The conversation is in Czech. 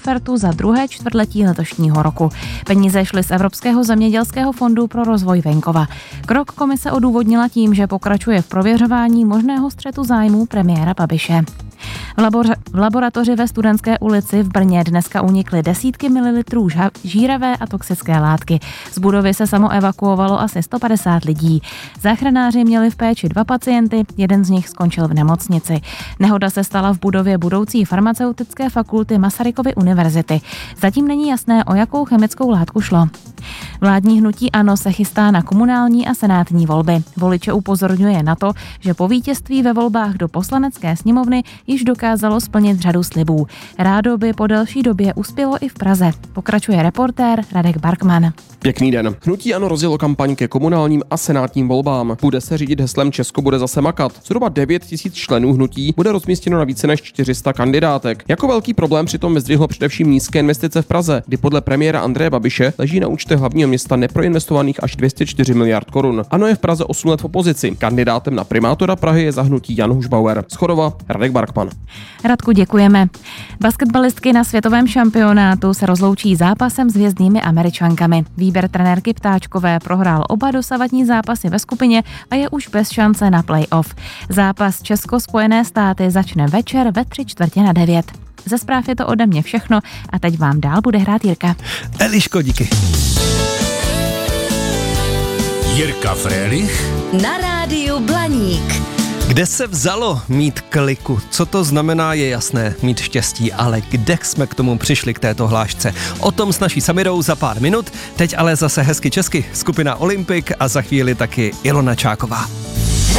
Agrofertu za druhé čtvrtletí letošního roku. Peníze šly z Evropského zemědělského fondu pro rozvoj venkova. Krok komise odůvodnila tím, že pokračuje v prověřování možného střetu zájmů premiéra Babiše. V laboratoři ve Studentské ulici v Brně dneska unikly desítky mililitrů žíravé a toxické látky. Z budovy se samoevakuovalo asi 150 lidí. Záchranáři měli v péči 2 pacienty, jeden z nich skončil v nemocnici. Nehoda se stala v budově budoucí farmaceutické fakulty Masarykovy univerzity. Zatím není jasné, o jakou chemickou látku šlo. Vládní hnutí ANO se chystá na komunální a senátní volby. Voliče upozorňuje na to, že po vítězství ve volbách do Poslanecké sněmovny již dokázalo splnit řadu slibů. Rádo by po delší době uspělo i v Praze. Pokračuje reportér Radek Barkman. Pěkný den. Hnutí ANO rozjelo kampaň ke komunálním a senátním volbám. Bude se řídit heslem Česko bude zase makat. Zhruba 9 000 členů hnutí bude rozmístěno na více než 400 kandidátek. Jako velký problém přitom vyzdvihlo především nízké investice v Praze, kdy podle premiéra Andreje Babiše leží na účtech hlavního města neproinvestovaných až 204 miliard korun. ANO je v Praze 8 let v opozici. Kandidátem na primátora Prahy je za hnutí Jan Hušbauer. Z Chorova Radek Barkman. Radku, děkujeme. Basketbalistky na světovém šampionátu se rozloučí zápasem s hvězdnými Američankami. Výběr trenérky Ptáčkové prohrál oba dosavadní zápasy ve skupině a je už bez šance na play-off. Zápas Česko-Spojené státy začne večer ve 8:45. Ze zpráv je to ode mě všechno a teď vám dál bude hrát Jirka. Eliško, díky. Jirka Frélich na rádiu Blaník. Kde se vzalo mít kliku? Co to znamená, je jasné, mít štěstí, ale kde jsme k tomu přišli, k této hlášce? O tom s naší Samirou za pár minut, teď ale zase hezky česky, skupina Olympik a za chvíli taky Ilona Čáková.